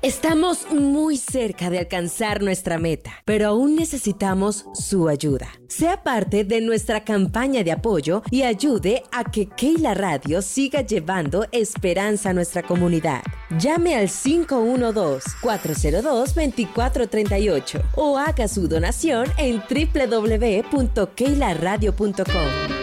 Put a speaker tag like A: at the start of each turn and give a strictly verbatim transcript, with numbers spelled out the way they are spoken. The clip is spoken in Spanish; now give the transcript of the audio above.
A: Estamos muy cerca de alcanzar nuestra meta, pero aún necesitamos su ayuda. Sea parte de nuestra campaña de apoyo y ayude a que Keila Radio siga llevando esperanza a nuestra comunidad. Llame al cinco uno dos, cuatro cero dos, dos cuatro tres ocho o haga su donación en doble u doble u doble u punto keila radio punto com.